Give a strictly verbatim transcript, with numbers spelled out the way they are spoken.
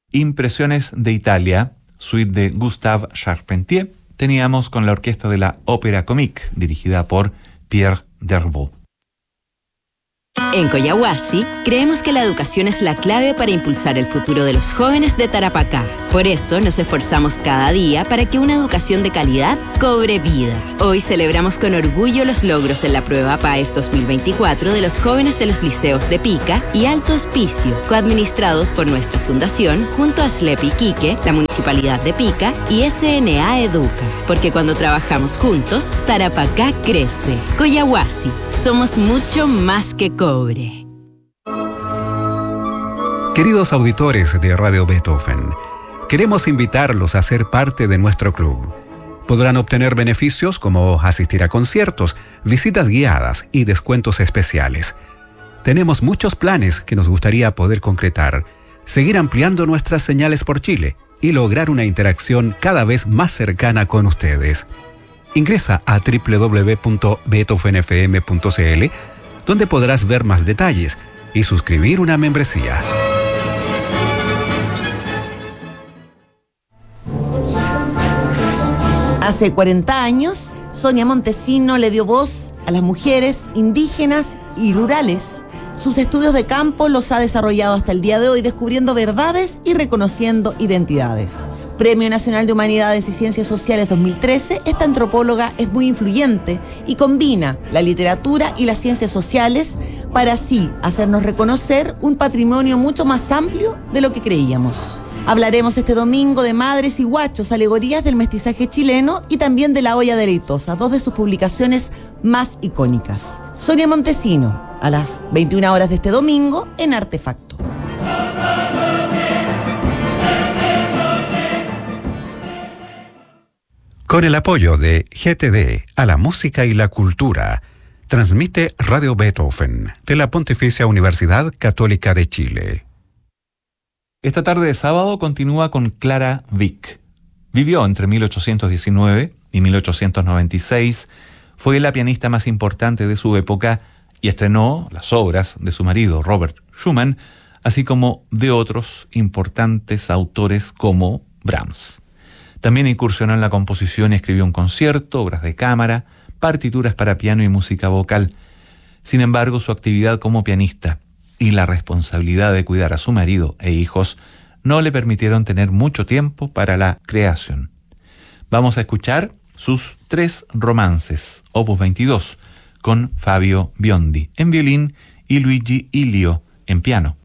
Impresiones de Italia, suite de Gustave Charpentier, teníamos con la orquesta de la Ópera Comique, dirigida por Pierre Dervaux. En Coyahuasi, creemos que la educación es la clave para impulsar el futuro de los jóvenes de Tarapacá. Por eso nos esforzamos cada día para que una educación de calidad cobre vida. Hoy celebramos con orgullo los logros en la prueba PAES dos mil veinticuatro de los jóvenes de los liceos de Pica y Alto Hospicio, coadministrados por nuestra fundación junto a SLEP Iquique, la Municipalidad de Pica y S N A Educa. Porque cuando trabajamos juntos, Tarapacá crece. Coyahuasi, somos mucho más que cobre. Queridos auditores de Radio Beethoven, queremos invitarlos a ser parte de nuestro club. Podrán obtener beneficios como asistir a conciertos, visitas guiadas y descuentos especiales. Tenemos muchos planes que nos gustaría poder concretar, seguir ampliando nuestras señales por Chile y lograr una interacción cada vez más cercana con ustedes. Ingresa a doble u doble u doble u punto beethoven f m punto c l, donde podrás ver más detalles y suscribir una membresía. Hace cuarenta años, Sonia Montesino le dio voz a las mujeres indígenas y rurales. Sus estudios de campo los ha desarrollado hasta el día de hoy, descubriendo verdades y reconociendo identidades. Premio Nacional de Humanidades y Ciencias Sociales dos mil trece, esta antropóloga es muy influyente y combina la literatura y las ciencias sociales para así hacernos reconocer un patrimonio mucho más amplio de lo que creíamos. Hablaremos este domingo de Madres y Guachos, alegorías del mestizaje chileno, y también de La olla deleitosa, dos de sus publicaciones más icónicas. Sonia Montesino, a las veintiuna horas de este domingo en Artefacto. Con el apoyo de G T D a la música y la cultura, transmite Radio Beethoven de la Pontificia Universidad Católica de Chile. Esta tarde de sábado continúa con Clara Wieck. Vivió entre mil ochocientos diecinueve y mil ochocientos noventa y seis, fue la pianista más importante de su época y estrenó las obras de su marido Robert Schumann, así como de otros importantes autores como Brahms. También incursionó en la composición y escribió un concierto, obras de cámara, partituras para piano y música vocal. Sin embargo, su actividad como pianista y la responsabilidad de cuidar a su marido e hijos no le permitieron tener mucho tiempo para la creación. Vamos a escuchar sus tres romances, opus veintidós, con Fabio Biondi en violín y Luigi Ilio en piano.